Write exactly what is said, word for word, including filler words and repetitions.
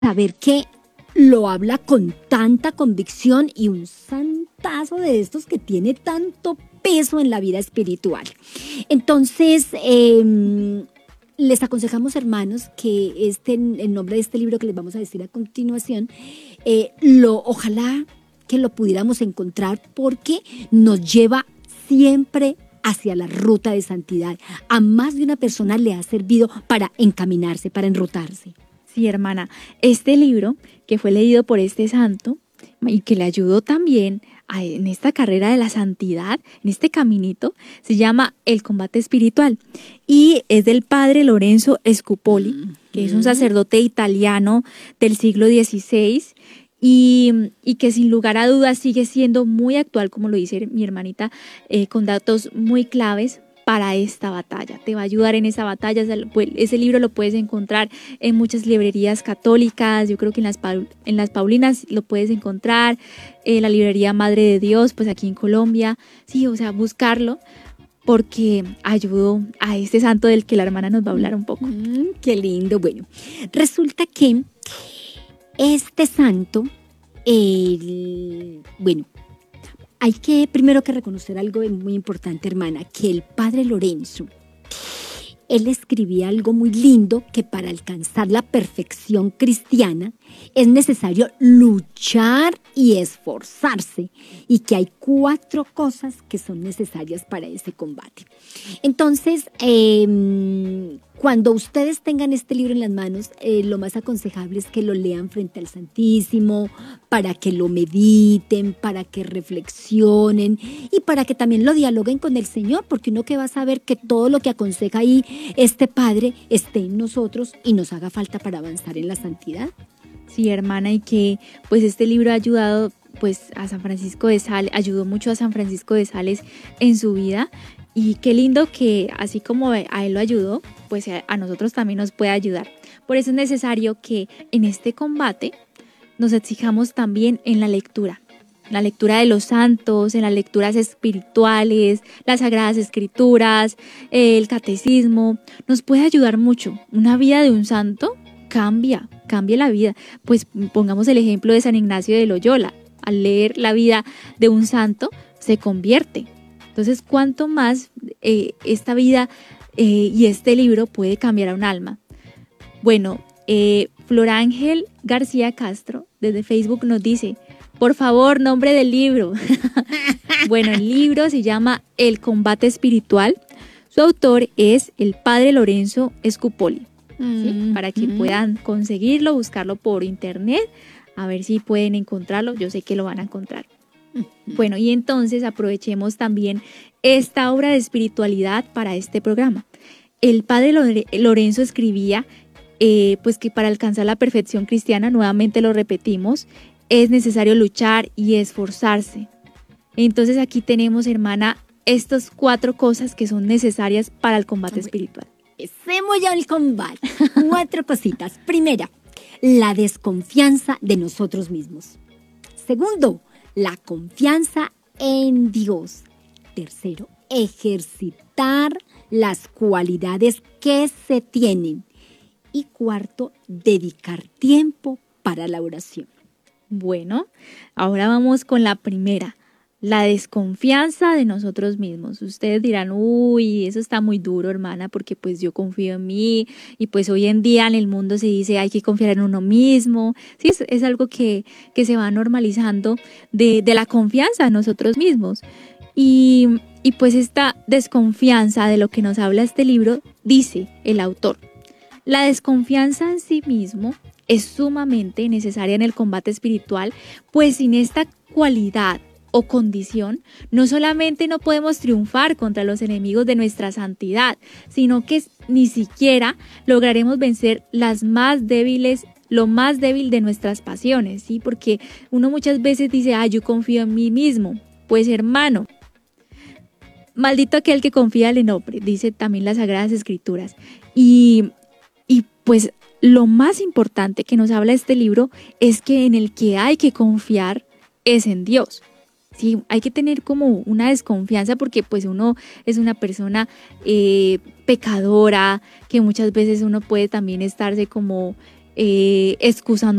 saber que lo habla con tanta convicción y un santazo de estos que tiene tanto peso en la vida espiritual. Entonces, eh, les aconsejamos, hermanos, que este, el nombre de este libro que les vamos a decir a continuación, eh, lo, ojalá que lo pudiéramos encontrar porque nos lleva siempre hacia la ruta de santidad. A más de una persona le ha servido para encaminarse, para enrutarse. Sí, hermana, este libro que fue leído por este santo y que le ayudó también a, en esta carrera de la santidad, en este caminito, se llama El combate espiritual y es del padre Lorenzo Scupoli, mm-hmm. que es un sacerdote italiano del siglo dieciséis y, y que sin lugar a dudas sigue siendo muy actual, como lo dice mi hermanita, eh, con datos muy claves para esta batalla. Te va a ayudar en esa batalla. Ese libro lo puedes encontrar en muchas librerías católicas, yo creo que en las, en las Paulinas lo puedes encontrar, en la librería Madre de Dios, pues aquí en Colombia. Sí, o sea, buscarlo porque ayudó a este santo del que la hermana nos va a hablar un poco. Mm, qué lindo. Bueno, resulta que este santo, el, bueno, hay que primero que reconocer algo muy importante, hermana, que el padre Lorenzo, él escribía algo muy lindo, que para alcanzar la perfección cristiana es necesario luchar y esforzarse, y que hay cuatro cosas que son necesarias para ese combate. Entonces, eh, cuando ustedes tengan este libro en las manos, eh, lo más aconsejable es que lo lean frente al Santísimo, para que lo mediten, para que reflexionen y para que también lo dialoguen con el Señor, porque uno que va a saber que todo lo que aconseja ahí este Padre esté en nosotros y nos haga falta para avanzar en la santidad. Sí, hermana, y que pues este libro ha ayudado pues a San Francisco de Sales, ayudó mucho a San Francisco de Sales en su vida. Y qué lindo que así como a él lo ayudó, pues a nosotros también nos puede ayudar. Por eso es necesario que en este combate nos exijamos también en la lectura. La lectura de los santos, en las lecturas espirituales, las sagradas escrituras, el catecismo, nos puede ayudar mucho. Una vida de un santo cambia, cambia la vida. Pues pongamos el ejemplo de San Ignacio de Loyola. Al leer la vida de un santo, se convierte. Entonces, ¿cuánto más eh, esta vida eh, y este libro puede cambiar a un alma? Bueno, eh, Flor Ángel García Castro desde Facebook nos dice, por favor, nombre del libro. Bueno, el libro se llama El combate espiritual. Su autor es el padre Lorenzo Scupoli. ¿Sí? Mm, Para que mm. puedan conseguirlo, buscarlo por internet, a ver si pueden encontrarlo. Yo sé que lo van a encontrar. Bueno, y entonces aprovechemos también esta obra de espiritualidad para este programa. El padre Lore- Lorenzo escribía eh, pues que para alcanzar la perfección cristiana, nuevamente lo repetimos, es necesario luchar y esforzarse. Entonces aquí tenemos, hermana, estas cuatro cosas que son necesarias para el combate espiritual. Empecemos ya el combate. Cuatro cositas. Primera, la desconfianza de nosotros mismos. Segundo, la confianza en Dios. Tercero, ejercitar las cualidades que se tienen. Y cuarto, dedicar tiempo para la oración. Bueno, ahora vamos con la primera, la desconfianza de nosotros mismos. Ustedes dirán, uy, eso está muy duro, hermana, porque pues yo confío en mí y pues hoy en día en el mundo se dice hay que confiar en uno mismo. Sí, es, es algo que, que se va normalizando de, de la confianza en nosotros mismos. Y, y pues esta desconfianza de lo que nos habla este libro, dice el autor, la desconfianza en sí mismo es sumamente necesaria en el combate espiritual, pues sin esta cualidad o condición, no solamente no podemos triunfar contra los enemigos de nuestra santidad, sino que ni siquiera lograremos vencer las más débiles, lo más débil de nuestras pasiones, ¿sí? Porque uno muchas veces dice, ah, yo confío en mí mismo. Pues hermano, maldito aquel que confía en el hombre, dice también las Sagradas Escrituras. Y, y pues lo más importante que nos habla este libro es que en el que hay que confiar es en Dios. Sí, hay que tener como una desconfianza porque pues uno es una persona eh, pecadora, que muchas veces uno puede también estarse como eh, excusando